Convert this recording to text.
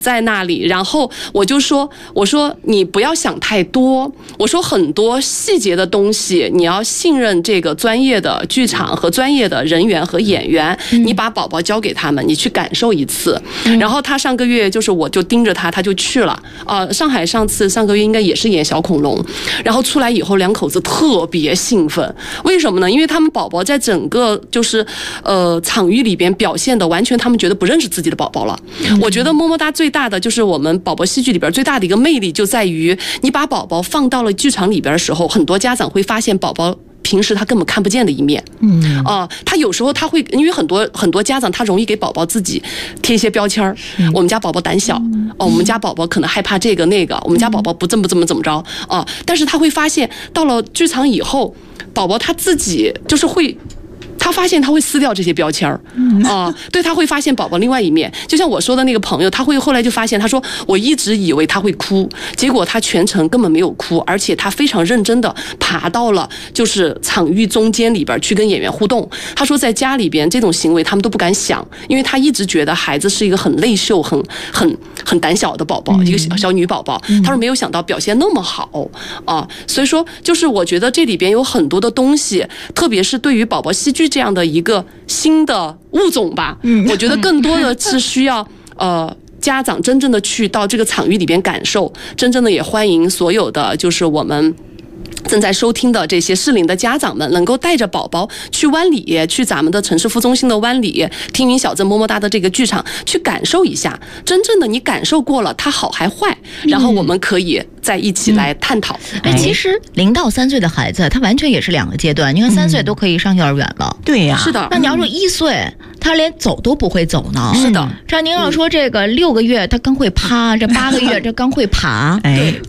在那里，然后我说你不要想太多，我说很多细节的东西你要信任这个专业的剧场和专业的人员和演员，你把宝宝交给他们，你去感受一次。然后他上个月我就盯着他就去了上海上个月应该也是演小恐龙，然后出来以后两口子特别兴奋，为什么呢？因为他们宝宝在整个场域里边表现的完全他们觉得不认识自己的宝宝了。我觉得么么哒最大的就是我们宝宝戏剧里边最大的一个魅力就在于，你把宝宝放到了剧场里边的时候，很多家长会发现宝宝平时他根本看不见的一面。他有时候他会因为很多家长他容易给宝宝自己贴一些标签，我们家宝宝胆小，我们家宝宝可能害怕这个那个，我们家宝宝不怎么着但是他会发现到了剧场以后，宝宝他自己他发现他会撕掉这些标签对，他会发现宝宝另外一面。就像我说的那个朋友，他会后来就发现，他说我一直以为他会哭，结果他全程根本没有哭，而且他非常认真的爬到了场域中间里边去跟演员互动。他说在家里边这种行为他们都不敢想，因为他一直觉得孩子是一个很内秀很胆小的宝宝，一个小女宝宝。他说没有想到表现那么好所以说我觉得这里边有很多的东西，特别是对于宝宝戏剧这样的一个新的物种吧，我觉得更多的是需要家长真正的去到这个场域里边感受，真正的也欢迎所有的我们正在收听的这些适龄的家长们，能够带着宝宝去湾里，去咱们的城市副中心的湾里，听云小镇么么哒的这个剧场去感受一下，真正的你感受过了它好还坏，然后我们可以再一起来探讨。 其实0到3岁的孩子他完全也是两个阶段，你看3岁都可以上幼儿园了， 对呀， 是的。 那你要说1岁他连走都不会走呢， 是的。 这您要说这个6个月他刚会趴，这8个月这刚会爬， 对，